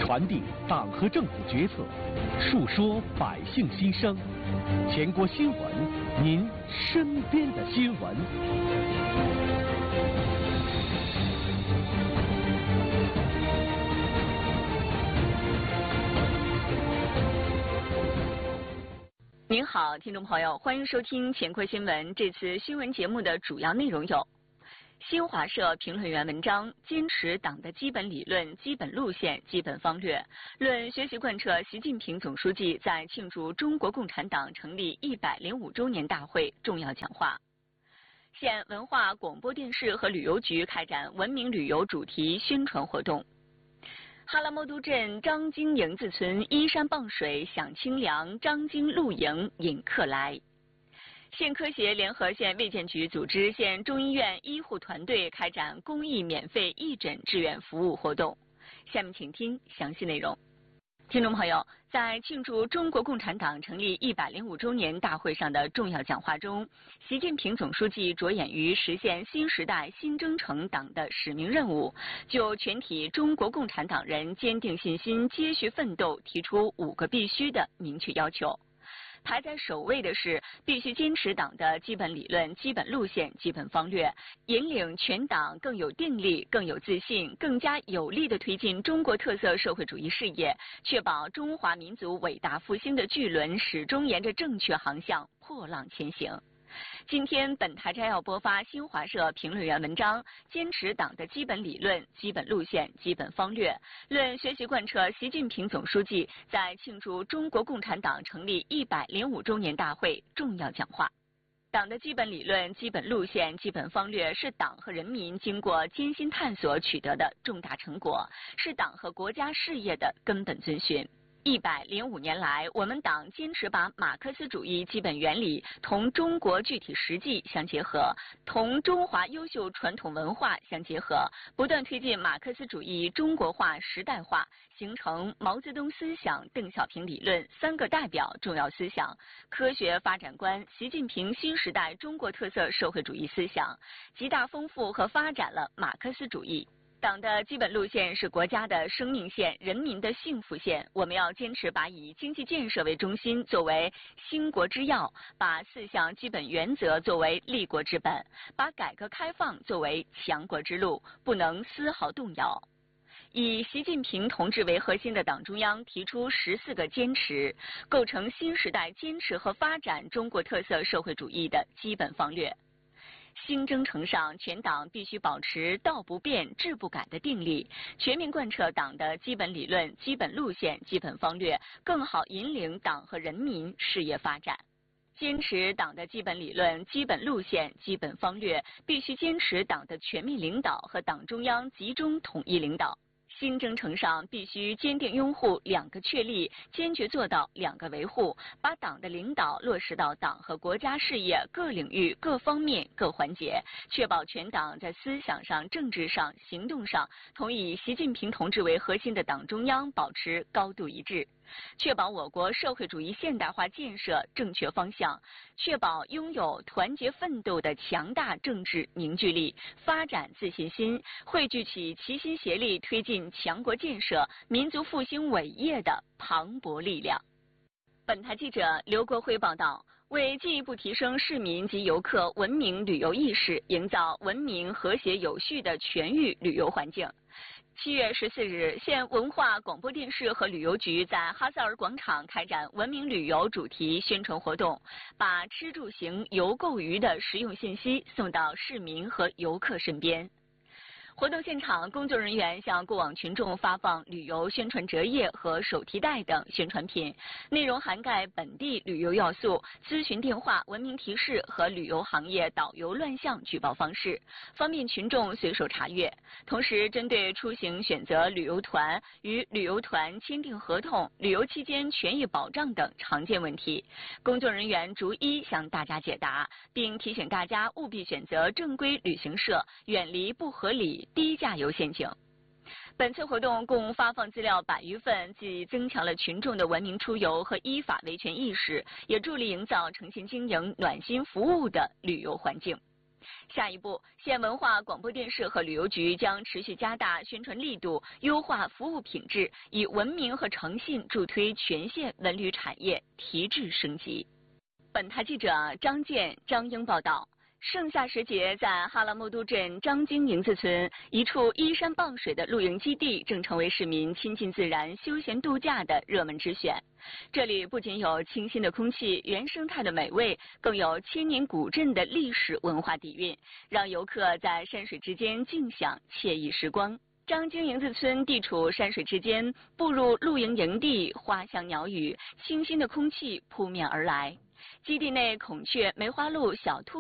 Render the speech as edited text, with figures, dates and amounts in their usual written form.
传递党和政府决策，述说百姓心声。全国新闻，您身边的新闻。 您好，听众朋友，欢迎收听乾坤新闻。这次新闻节目的主要内容有：新华社评论员文章坚持党的基本理论、基本路线、基本方略，论学习贯彻习近平总书记在庆祝中国共产党成立105周年大会重要讲话。县文化广播电视和旅游局开展文明旅游主题宣传活动。哈拉木都镇张经营子村依山傍水享清凉，张经露营引客来。县科协联合县卫健局组织县中医院医护团队开展公益免费义诊志愿服务活动。下面请听详细内容。听众朋友，在庆祝中国共产党成立105周年大会上的重要讲话中，习近平总书记着眼于实现新时代新征程党的使命任务，就全体中国共产党人坚定信心、接续奋斗提出5个必须的明确要求。排在首位的是必须坚持党的基本理论、基本路线、基本方略，引领全党更有定力、更有自信、更加有力地推进中国特色社会主义事业，确保中华民族伟大复兴的巨轮始终沿着正确航向破浪前行。今天本台摘要播发新华社评论员文章坚持党的基本理论、基本路线、基本方略，论学习贯彻习近平总书记在庆祝中国共产党成立105周年大会重要讲话。党的基本理论、基本路线、基本方略是党和人民经过艰辛探索取得的重大成果，是党和国家事业的根本遵循。105年来，我们党坚持把马克思主义基本原理同中国具体实际相结合，同中华优秀传统文化相结合，不断推进马克思主义中国化、时代化，形成毛泽东思想、邓小平理论、3个代表重要思想、科学发展观、习近平新时代中国特色社会主义思想，极大丰富和发展了马克思主义。党的基本路线是国家的生命线、人民的幸福线。我们要坚持把以经济建设为中心作为兴国之要，把4项基本原则作为立国之本，把改革开放作为强国之路，不能丝毫动摇。以习近平同志为核心的党中央提出14个坚持，构成新时代坚持和发展中国特色社会主义的基本方略。新征程上，全党必须保持道不变、志不改的定力，全面贯彻党的基本理论、基本路线、基本方略，更好引领党和人民事业发展。坚持党的基本理论、基本路线、基本方略，必须坚持党的全面领导和党中央集中统一领导。新征程上必须坚定拥护2个确立，坚决做到2个维护，把党的领导落实到党和国家事业各领域、各方面、各环节，确保全党在思想上、政治上、行动上同以习近平同志为核心的党中央保持高度一致，确保我国社会主义现代化建设正确方向，确保拥有团结奋斗的强大政治凝聚力，发展自信心，汇聚起齐心协力推进强国建设、民族复兴伟业的磅礴力量。本台记者刘国辉报道，为进一步提升市民及游客文明旅游意识，营造文明、和谐、有序的全域旅游环境，7月14日，县文化广播电视和旅游局在哈萨尔广场开展文明旅游主题宣传活动，把吃住行游购娱的实用信息送到市民和游客身边。活动现场，工作人员向过往群众发放旅游宣传折页和手提袋等宣传品，内容涵盖本地旅游要素、咨询电话、文明提示和旅游行业导游乱象举报方式，方便群众随手查阅。同时，针对出行选择旅游团、与旅游团签订合同、旅游期间权益保障等常见问题，工作人员逐一向大家解答，并提醒大家务必选择正规旅行社，远离不合理低价游陷阱。本次活动共发放资料100余份，既增强了群众的文明出游和依法维权意识，也助力营造诚信经营、暖心服务的旅游环境。 下一步，县文化广播电视和旅游局将持续加大宣传力度，优化服务品质，以文明和诚信助推全县文旅产业提质升级。本台记者张健、张英报道。盛夏时节，在哈拉木都镇张经营子村，一处依山傍水的露营基地正成为市民亲近自然、休闲度假的热门之选。这里不仅有清新的空气、原生态的美味，更有千年古镇的历史文化底蕴，让游客在山水之间静享惬意时光。张经营子村地处山水之间，步入露营营地，花香鸟语，清新的空气扑面而来。基地内孔雀、梅花鹿、小兔